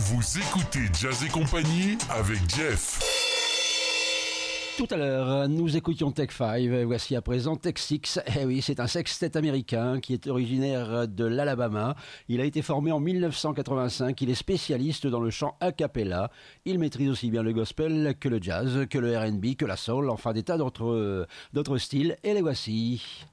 Vous écoutez Jazz et Compagnie avec Jeff. Tout à l'heure, nous écoutions Tech 5, voici à présent Tech 6. Eh oui, c'est un sextet américain qui est originaire de l'Alabama. Il a été formé en 1985, il est spécialiste dans le chant a cappella. Il maîtrise aussi bien le gospel que le jazz, que le R&B, que la soul, enfin des tas d'autres styles. Et les voici.